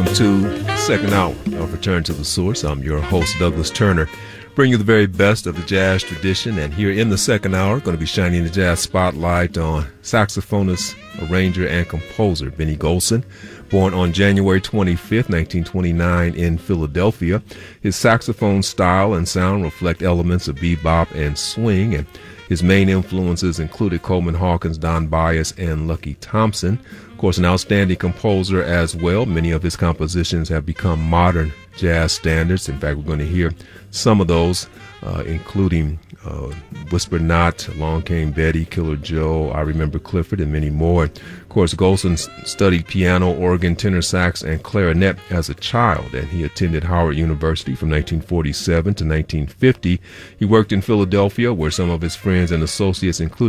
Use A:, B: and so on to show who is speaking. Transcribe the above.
A: welcome to the second hour of Return to the Source. I'm your host, Douglas Turner, bringing you the very best of the jazz tradition. And here in the second hour, going to be shining the jazz spotlight on saxophonist, arranger, and composer Benny Golson. Born on January 25th, 1929 in Philadelphia, his saxophone style and sound reflect elements of bebop and swing, and his main influences included Coleman Hawkins, Don Byas, and Lucky Thompson. Of course, an outstanding composer as well. Many of his compositions have become modern jazz standards. In fact, we're going to hear some of those, including Whisper Not, Along Came Betty, Killer Joe, I Remember Clifford, and many more. Of course, Golson studied piano, organ, tenor sax, and clarinet as a child, and he attended Howard University from 1947 to 1950. He worked in Philadelphia, where some of his friends and associates included